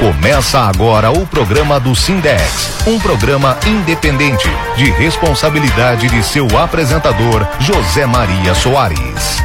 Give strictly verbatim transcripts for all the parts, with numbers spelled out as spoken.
Começa agora o programa do Sindex, um programa independente, de responsabilidade de seu apresentador, José Maria Soares.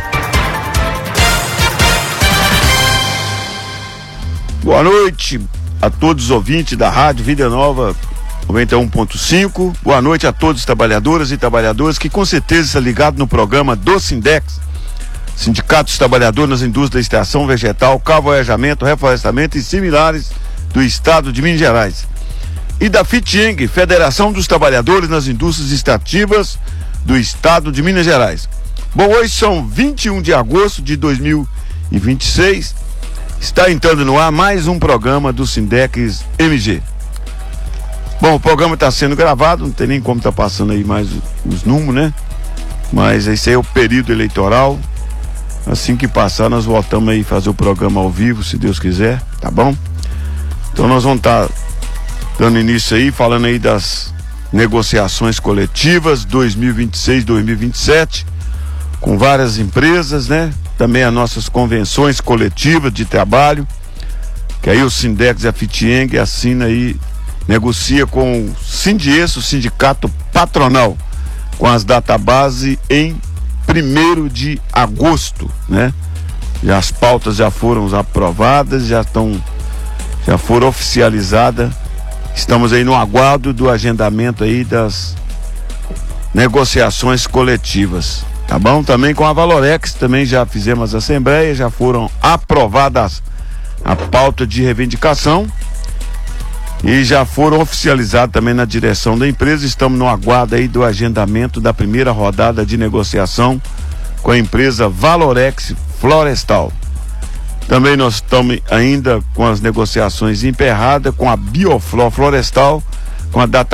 Boa noite a todos os ouvintes da Rádio Vida Nova noventa e um ponto cinco. Boa noite a todos os trabalhadoras e trabalhadores que com certeza estão ligados no programa do Sindex, Sindicato dos Trabalhadores nas Indústrias da Extração Vegetal, Cavoejamento, Reflorestamento e similares do Estado de Minas Gerais. E da FITIENG, Federação dos Trabalhadores nas Indústrias Extrativas do Estado de Minas Gerais. Bom, hoje são vinte e um de agosto de dois mil e vinte e seis. Está entrando no ar mais um programa do Sindex M G. Bom, o programa está sendo gravado, não tem nem como tá passando aí mais os números, né? Mas esse aí é o período eleitoral. Assim que passar, nós voltamos aí fazer o programa ao vivo, se Deus quiser, tá bom? Então nós vamos estar tá dando início aí, falando aí das negociações coletivas dois mil e vinte e seis, dois mil e vinte e sete, com várias empresas, né? Também as nossas convenções coletivas de trabalho, que aí o Sindex e a FITIENG assina aí, negocia com o Sindies, o sindicato patronal, com as databases em primeiro de agosto, né? Já as pautas já foram aprovadas, já estão, já foram oficializadas. Estamos aí no aguardo do agendamento aí das negociações coletivas, tá bom? Também com a Valorex, também já fizemos as assembleias, já foram aprovadas a pauta de reivindicação e já foram oficializadas também na direção da empresa. Estamos no aguardo aí do agendamento da primeira rodada de negociação com a empresa Valorex Florestal. Também nós estamos ainda com as negociações emperradas com a Bioflor Florestal, com a data